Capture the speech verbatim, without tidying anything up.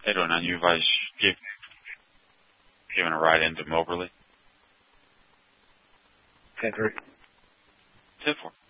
Edwin, a new vice give, given a ride into Moberly. ten three. ten four.